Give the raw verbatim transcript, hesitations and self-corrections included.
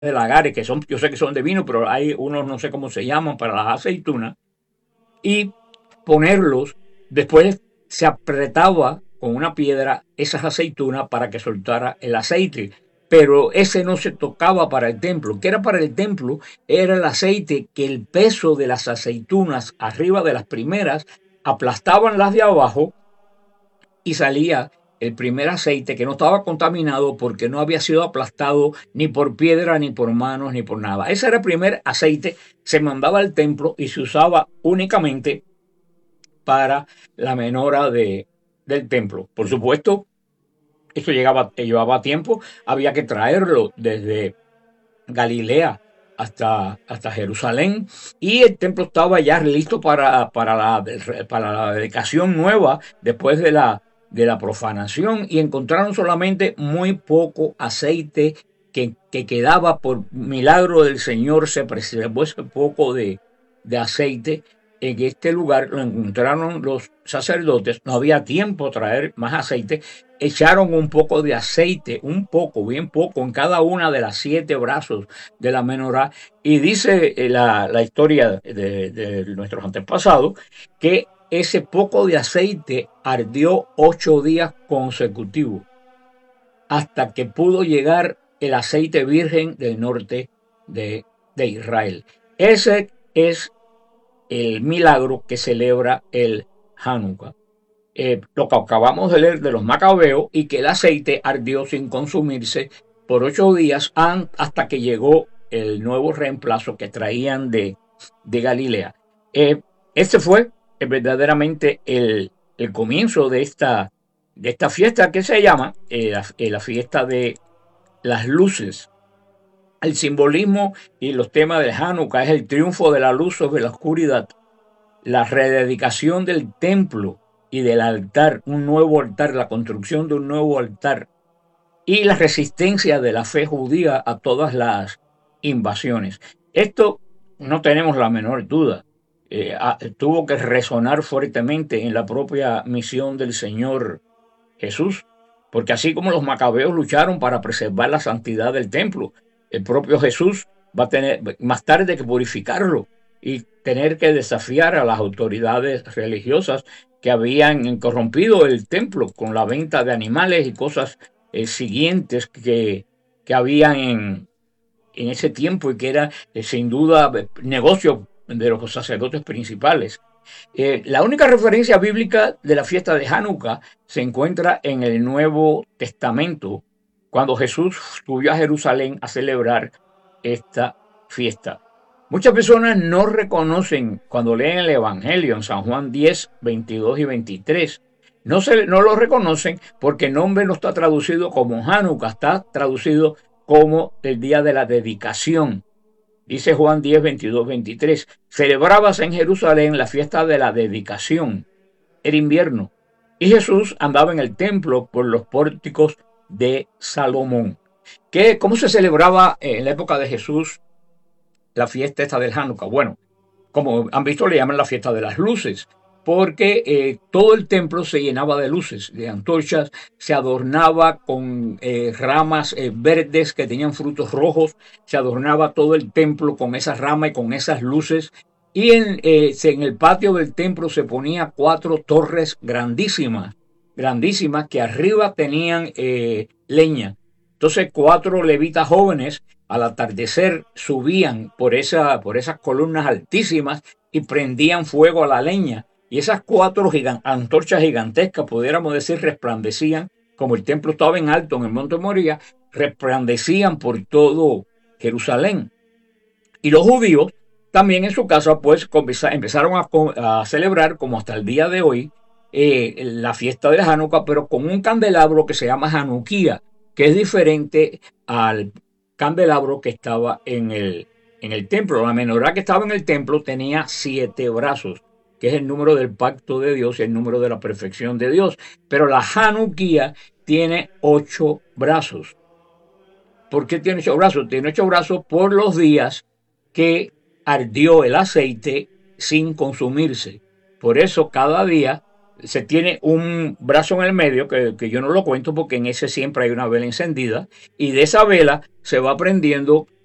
de lagares, que son, yo sé que son de vino, pero hay unos, no sé cómo se llaman, para las aceitunas, y ponerlos. Después se apretaba con una piedra esas aceitunas para que soltara el aceite. Pero ese no se tocaba para el templo. ¿Qué era para el templo? Era el aceite que el peso de las aceitunas arriba de las primeras aplastaban las de abajo y salía el primer aceite que no estaba contaminado porque no había sido aplastado ni por piedra, ni por manos, ni por nada. Ese era el primer aceite, se mandaba al templo y se usaba únicamente para la menora de, del templo. Por supuesto, esto llegaba, llevaba tiempo, había que traerlo desde Galilea hasta, hasta Jerusalén, y el templo estaba ya listo para, para, la, para la dedicación nueva después de la, de la profanación, y encontraron solamente muy poco aceite que, que quedaba. Por milagro del Señor se preservó ese poco de, de aceite. En este lugar lo encontraron los sacerdotes, no había tiempo traer más aceite, echaron un poco de aceite, un poco, bien poco, en cada una de las siete brazos de la menorá, y dice la, la historia de, de nuestros antepasados que ese poco de aceite ardió ocho días consecutivos hasta que pudo llegar el aceite virgen del norte de, de Israel. Ese es el milagro que celebra el Hanukkah. Eh, lo que acabamos de leer de los macabeos, y que el aceite ardió sin consumirse por ocho días hasta que llegó el nuevo reemplazo que traían de, de Galilea. Eh, este fue eh, verdaderamente el, el comienzo de esta, de esta fiesta que se llama eh, la, eh, la fiesta de las luces. El simbolismo y los temas de Hanukkah es el triunfo de la luz sobre la oscuridad, la rededicación del templo y del altar, un nuevo altar, la construcción de un nuevo altar, y la resistencia de la fe judía a todas las invasiones. Esto no tenemos la menor duda. Eh, a, tuvo que resonar fuertemente en la propia misión del Señor Jesús, porque así como los macabeos lucharon para preservar la santidad del templo, el propio Jesús va a tener más tarde que purificarlo y tener que desafiar a las autoridades religiosas que habían corrompido el templo con la venta de animales y cosas eh, siguientes que, que habían en, en ese tiempo, y que era eh, sin duda negocio de los sacerdotes principales. Eh, la única referencia bíblica de la fiesta de Hanukkah se encuentra en el Nuevo Testamento, cuando Jesús subió a Jerusalén a celebrar esta fiesta. Muchas personas no reconocen, cuando leen el Evangelio en San Juan diez, veintidós y veintitrés, no, se, no lo reconocen porque el nombre no está traducido como Hanukkah, está traducido como el día de la dedicación. Dice Juan diez, veintidós, veintitrés, celebrábase en Jerusalén la fiesta de la dedicación. Era invierno y Jesús andaba en el templo por los pórticos de Salomón. ¿Qué, ¿Cómo se celebraba en la época de Jesús la fiesta esta del Hanukkah? Bueno, como han visto, le llaman la fiesta de las luces, porque eh, todo el templo se llenaba de luces, de antorchas, se adornaba con eh, ramas eh, verdes que tenían frutos rojos, se adornaba todo el templo con esas ramas y con esas luces, y en, eh, en el patio del templo se ponía cuatro torres grandísimas, grandísimas, que arriba tenían eh, leña. Entonces cuatro levitas jóvenes al atardecer subían por, esa, por esas columnas altísimas y prendían fuego a la leña. Y esas cuatro gigant- antorchas gigantescas, pudiéramos decir, resplandecían, como el templo estaba en alto en el monte Moría, resplandecían por todo Jerusalén. Y los judíos también en su casa pues empezaron a, a celebrar, como hasta el día de hoy, eh, la fiesta de Hanukkah, pero con un candelabro que se llama Hanukkía, que es diferente al candelabro que estaba en el, en el templo. La menorá que estaba en el templo tenía siete brazos, que es el número del pacto de Dios y el número de la perfección de Dios. Pero la Hanukkía tiene ocho brazos. ¿Por qué tiene ocho brazos? Tiene ocho brazos por los días que ardió el aceite sin consumirse. Por eso cada día se tiene un brazo en el medio, que, que yo no lo cuento porque en ese siempre hay una vela encendida, y de esa vela se va prendiendo